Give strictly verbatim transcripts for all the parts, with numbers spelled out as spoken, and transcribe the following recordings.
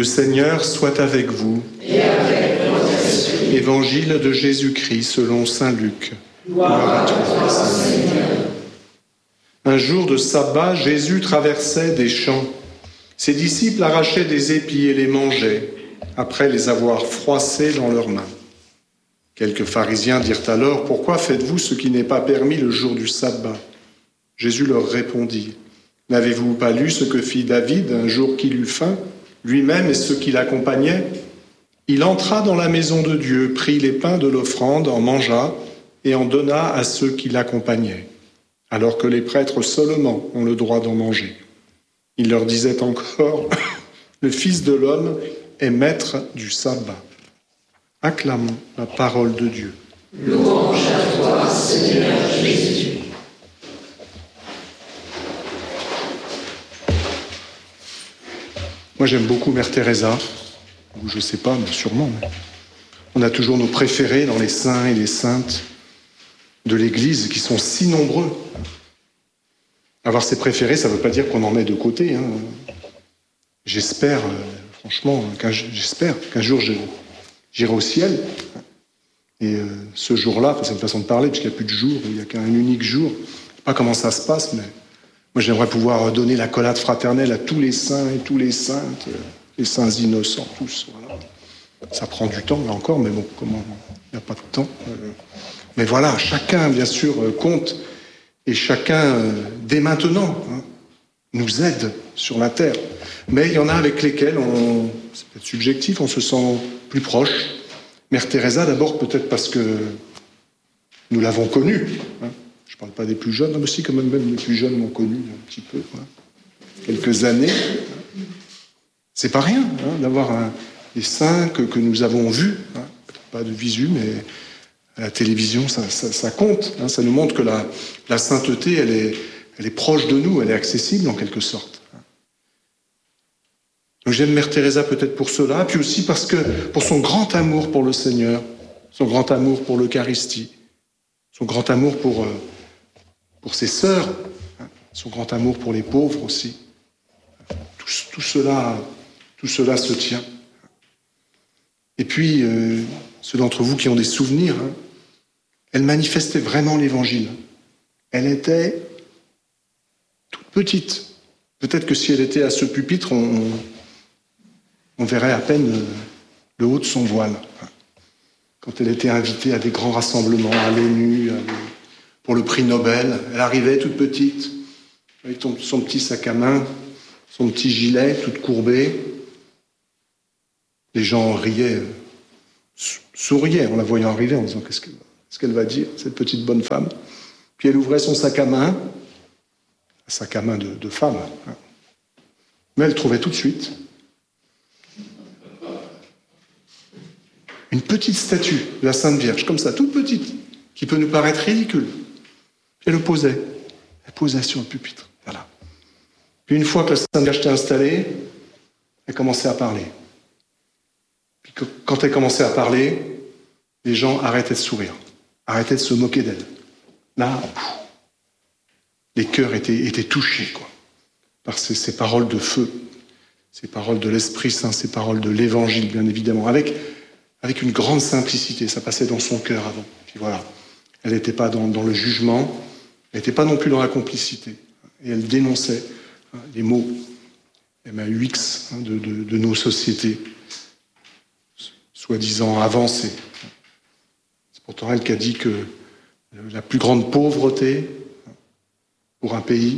Seigneur soit avec vous. Et avec votre esprit. Évangile de Jésus-Christ selon saint Luc. Gloire à toi, Seigneur. Un jour de sabbat, Jésus traversait des champs. Ses disciples arrachaient des épis et les mangeaient, après les avoir froissés dans leurs mains. Quelques pharisiens dirent alors, « Pourquoi faites-vous ce qui n'est pas permis le jour du sabbat ?» Jésus leur répondit, « N'avez-vous pas lu ce que fit David un jour qu'il eut faim, lui-même et ceux qui l'accompagnaient ? Il entra dans la maison de Dieu, prit les pains de l'offrande, en mangea et en donna à ceux qui l'accompagnaient, alors que les prêtres seulement ont le droit d'en manger. Il leur disait encore, « Le Fils de l'homme est maître du sabbat. » Acclamons la parole de Dieu. Louange à toi, Seigneur Jésus. Moi, j'aime beaucoup Mère Teresa, ou je ne sais pas, mais sûrement. Mais on a toujours nos préférés dans les saints et les saintes de l'Église, qui sont si nombreux. Avoir ses préférés, ça ne veut pas dire qu'on en met de côté. Hein. J'espère, euh, franchement, qu'un, j'espère qu'un jour je, j'irai au ciel. Et euh, ce jour-là, c'est une façon de parler, puisqu'il n'y a plus de jour, il n'y a qu'un unique jour. Je ne sais pas comment ça se passe, mais moi j'aimerais pouvoir donner l'accolade fraternelle à tous les saints et tous les saintes, euh, les saints innocents, tous. Voilà. Ça prend du temps, là encore, mais bon, comment, il n'y a pas de temps. Euh, mais voilà, chacun, bien sûr, euh, compte, et chacun, euh, dès maintenant, hein, nous aide sur la terre. Mais il y en a avec lesquels, on, c'est peut-être subjectif, on se sent plus proche. Mère Teresa, d'abord, peut-être parce que nous l'avons connue. Hein. Je ne parle pas des plus jeunes, mais aussi quand même, même les plus jeunes m'ont connue un petit peu. Hein. Quelques années. C'est pas rien hein, d'avoir un, des saints que, que nous avons vus. Hein. Peut-être pas de visu, mais à la télévision, ça, ça, ça compte. Hein. Ça nous montre que la, la sainteté, elle est, elle est proche de nous, elle est accessible en quelque sorte. Donc j'aime Mère Teresa peut-être pour cela, puis aussi parce que pour son grand amour pour le Seigneur, son grand amour pour l'Eucharistie, son grand amour pour, euh, pour ses sœurs, hein, son grand amour pour les pauvres aussi. Tout, tout, cela, tout cela se tient. Et puis, euh, ceux d'entre vous qui ont des souvenirs, hein, elle manifestait vraiment l'Évangile. Elle était toute petite. Peut-être que si elle était à ce pupitre, on... on verrait à peine le haut de son voile. Quand elle était invitée à des grands rassemblements, à l'ONU, pour le prix Nobel, elle arrivait toute petite, avec son petit sac à main, son petit gilet, toute courbée. Les gens riaient, souriaient en la voyant arriver, en disant « Qu'est-ce qu'elle, qu'est-ce qu'elle va dire, cette petite bonne femme ?» Puis elle ouvrait son sac à main, un sac à main de, de femme. Mais elle trouvait tout de suite une petite statue de la Sainte Vierge, comme ça, toute petite, qui peut nous paraître ridicule. Elle le posait. Elle posait sur le pupitre. Voilà. Puis une fois que la Sainte Vierge était installée, elle commençait à parler. Puis quand elle commençait à parler, les gens arrêtaient de sourire, arrêtaient de se moquer d'elle. Là, pff, les cœurs étaient, étaient touchés, quoi, par ces, ces paroles de feu, ces paroles de l'Esprit Saint, ces paroles de l'Évangile, bien évidemment, avec avec une grande simplicité, ça passait dans son cœur avant. Puis voilà, elle n'était pas dans, dans le jugement, elle n'était pas non plus dans la complicité. Et elle dénonçait hein, les mots M A U X hein, de, de, de nos sociétés, soi-disant avancées. C'est pourtant elle qui a dit que la plus grande pauvreté pour un pays,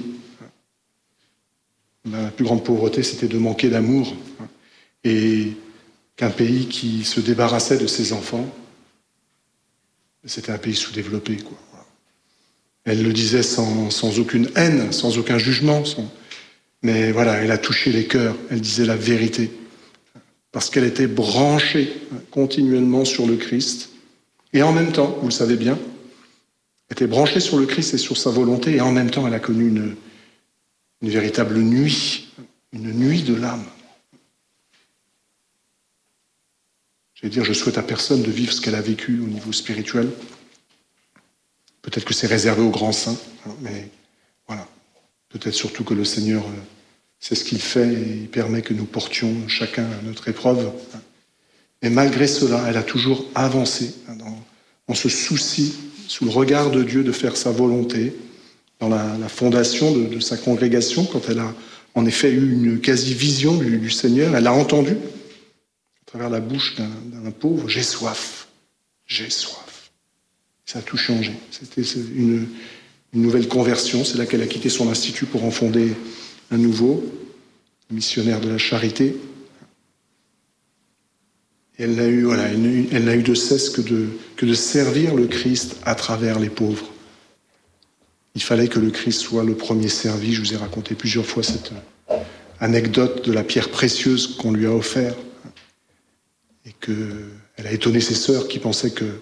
la plus grande pauvreté, c'était de manquer d'amour. Et qu'un pays qui se débarrassait de ses enfants, c'était un pays sous-développé, quoi. Elle le disait sans, sans aucune haine, sans aucun jugement, sans... mais voilà, elle a touché les cœurs, elle disait la vérité, parce qu'elle était branchée continuellement sur le Christ, et en même temps, vous le savez bien, elle était branchée sur le Christ et sur sa volonté, et en même temps, elle a connu une, une véritable nuit, une nuit de l'âme. Je vais dire, je souhaite à personne de vivre ce qu'elle a vécu au niveau spirituel. Peut-être que c'est réservé aux grands saints, hein, mais voilà. Peut-être surtout que le Seigneur C'est ce qu'il fait et il permet que nous portions chacun notre épreuve. Et malgré cela, elle a toujours avancé dans, dans ce souci, sous le regard de Dieu, de faire sa volonté, dans la, la fondation de, de sa congrégation, quand elle a en effet eu une quasi-vision du, du Seigneur, elle a entendu, à travers la bouche d'un, d'un pauvre, « J'ai soif, j'ai soif ». Ça a tout changé. C'était une, une nouvelle conversion. C'est là qu'elle a quitté son institut pour en fonder un nouveau, missionnaire de la charité. Et elle n'a eu, voilà, elle n'a eu de cesse que de, que de servir le Christ à travers les pauvres. Il fallait que le Christ soit le premier servi. Je vous ai raconté plusieurs fois cette anecdote de la pierre précieuse qu'on lui a offerte et qu'elle a étonné ses sœurs qui pensaient que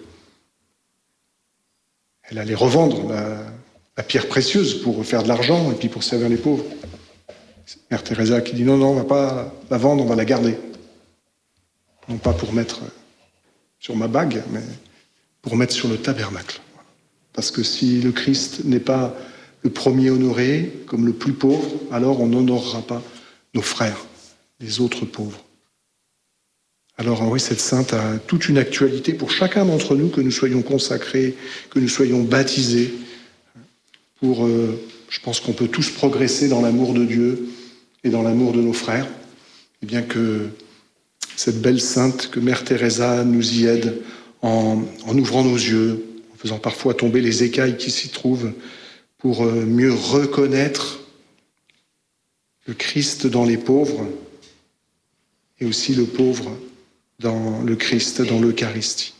elle allait revendre la, la pierre précieuse pour faire de l'argent et puis pour servir les pauvres. Mère Teresa qui dit non, non, on ne va pas la vendre, on va la garder. Non pas pour mettre sur ma bague, mais pour mettre sur le tabernacle. Parce que si le Christ n'est pas le premier honoré, comme le plus pauvre, alors on n'honorera pas nos frères, les autres pauvres. Alors oui, cette sainte a toute une actualité pour chacun d'entre nous, que nous soyons consacrés, que nous soyons baptisés, pour, euh, je pense qu'on peut tous progresser dans l'amour de Dieu et dans l'amour de nos frères, et bien que cette belle sainte, que Mère Teresa nous y aide en, en ouvrant nos yeux, en faisant parfois tomber les écailles qui s'y trouvent, pour euh, mieux reconnaître le Christ dans les pauvres et aussi le pauvre dans le Christ, dans l'Eucharistie.